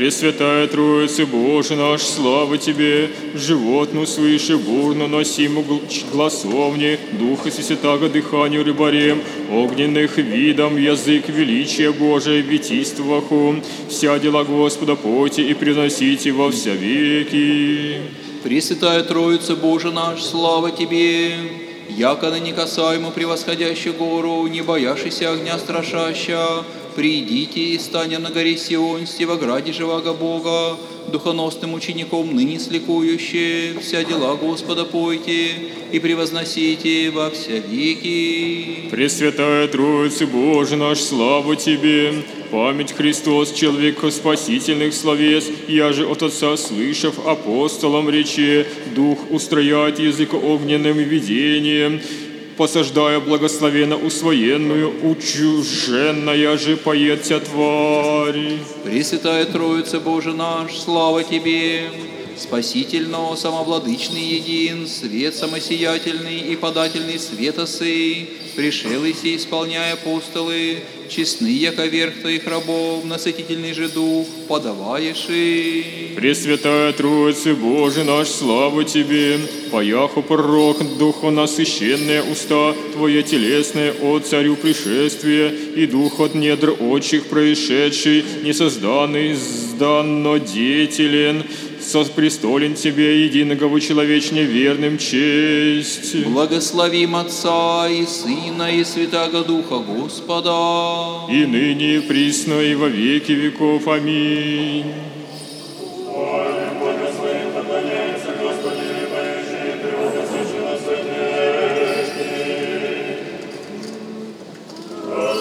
Пресвятая Троица, Боже наш, слава Тебе, животну свыше бурно носиму гласовни, Духа Святаго дыханию рыбарем, огненных видом язык величия Божия витийствоваху, вся дела Господа пойте и приносите во вся веки. Пресвятая Троица, Боже наш, слава Тебе, яко на некасаемо превосходящую гору, не боящийся огня страшаща, придите и стань на горе Сионсте во граде живаго Бога, духоносным учеником ныне сликующие, вся дела Господа пойте и превозносите во вся веки. Пресвятая Троица, Боже наш, слава Тебе, память Христос, человека спасительных словес, я же от Отца слышав апостолам рече, Дух устрояет язык огненным видением, посаждая благословенно усвоенную, учуженная же поется тварь. Пресвятая Троица, Боже наш, слава Тебе, спасительно, самовладычный един, свет самосиятельный и подательный света сый, пришелыся, исполняя апостолы, честны, яко верх Твоих рабов, насытительный же дух, подаваешь и. Пресвятая Троица, Боже наш, слава Тебе, пояху пророк, духу насыщенные уста, Твое телесное от царю пришествия, и дух от недр отчих происшедший, несозданный, сданно деятелен, сопрестолен Тебе, единого человечне верным честь. Благословим Отца и Сына и Святаго Духа Господа, и ныне, и присно, и во веки веков. Аминь.